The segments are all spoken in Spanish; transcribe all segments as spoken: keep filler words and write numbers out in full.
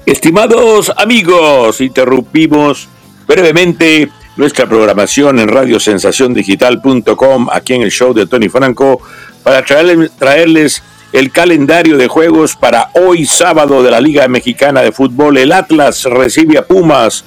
Estimados amigos, interrumpimos brevemente nuestra programación en radio sensación digital punto com, aquí en el show de Tony Franco, para traerles, traerles el calendario de juegos para hoy sábado de la Liga Mexicana de Fútbol. El Atlas recibe a Pumas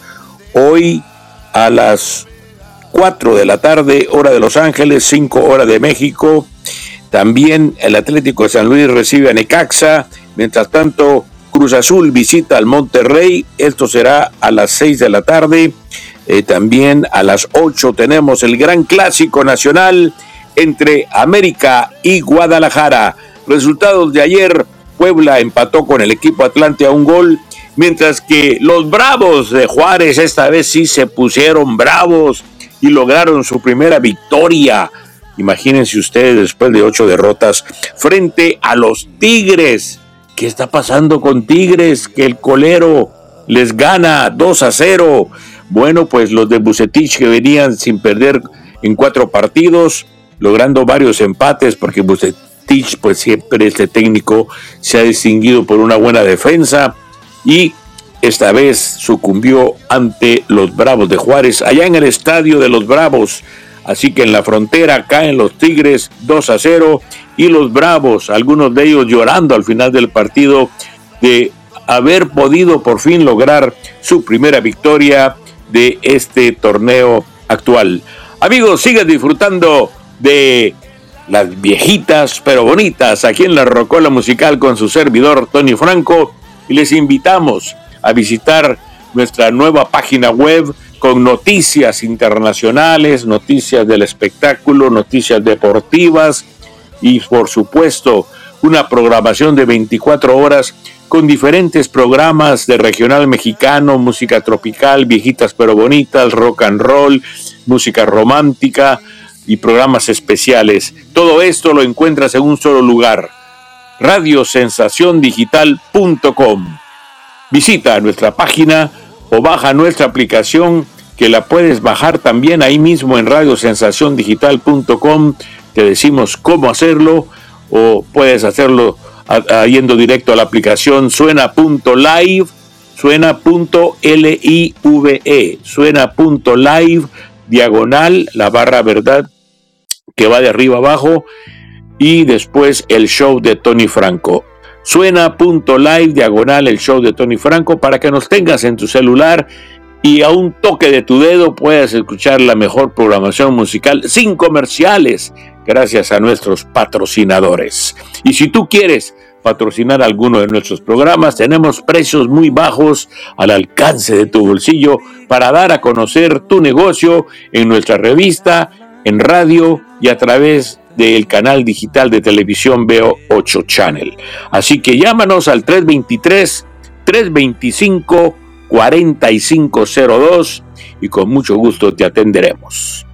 hoy a las cuatro de la tarde, hora de Los Ángeles, cinco hora de México. También el Atlético de San Luis recibe a Necaxa. Mientras tanto, Cruz Azul visita al Monterrey. Esto será a las seis de la tarde. Eh, también a las ocho tenemos el gran clásico nacional entre América y Guadalajara. Resultados de ayer: Puebla empató con el equipo Atlante a un gol, mientras que los Bravos de Juárez esta vez sí se pusieron bravos y lograron su primera victoria. Imagínense ustedes, después de ocho derrotas frente a los Tigres. ¿Qué está pasando con Tigres? Que el colero les gana dos a cero. Bueno, pues los de Vucetich, que venían sin perder en cuatro partidos, logrando varios empates, porque Vucetich, pues siempre este técnico se ha distinguido por una buena defensa, y esta vez sucumbió ante los Bravos de Juárez, allá en el estadio de los Bravos. Así que en la frontera caen los Tigres dos a cero, y los Bravos, algunos de ellos llorando al final del partido de haber podido por fin lograr su primera victoria de este torneo actual. Amigos, sigan disfrutando de las viejitas pero bonitas aquí en La Rocola Musical con su servidor Tony Franco, y les invitamos a visitar nuestra nueva página web con noticias internacionales, noticias del espectáculo, noticias deportivas y, por supuesto, una programación de veinticuatro horas con diferentes programas de regional mexicano, música tropical, viejitas pero bonitas, rock and roll, música romántica y programas especiales. Todo esto lo encuentras en un solo lugar: radio sensación digital punto com. Visita nuestra página o baja nuestra aplicación, que la puedes bajar también ahí mismo en radio sensación digital punto com. Te decimos cómo hacerlo, o puedes hacerlo a, a, yendo directo a la aplicación suena.live, suena.live, suena.live, diagonal, la barra verdad que va de arriba abajo, y después el show de Tony Franco. Suena.live, diagonal, el show de Tony Franco, para que nos tengas en tu celular y a un toque de tu dedo puedas escuchar la mejor programación musical sin comerciales, gracias a nuestros patrocinadores. Y si tú quieres patrocinar alguno de nuestros programas, tenemos precios muy bajos al alcance de tu bolsillo para dar a conocer tu negocio en nuestra revista, en radio y a través del canal digital de televisión Veo ocho Channel. Así que llámanos al tres dos tres, tres dos cinco, cuatro cinco cero dos y con mucho gusto te atenderemos.